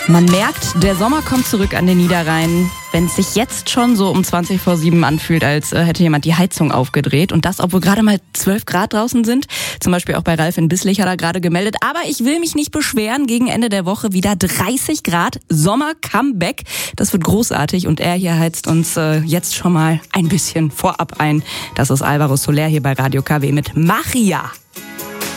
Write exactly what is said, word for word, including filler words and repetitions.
Man merkt, der Sommer kommt zurück an den Niederrhein, wenn es sich jetzt schon so um zwanzig vor sieben anfühlt, als äh, hätte jemand die Heizung aufgedreht. Und das, obwohl gerade mal zwölf Grad draußen sind. Zum Beispiel auch bei Ralf in Bislich hat er gerade gemeldet. Aber ich will mich nicht beschweren. Gegen Ende der Woche wieder dreißig Grad. Sommer-Comeback. Das wird großartig. Und er hier heizt uns äh, jetzt schon mal ein bisschen vorab ein. Das ist Alvaro Soler hier bei Radio K W mit Magia.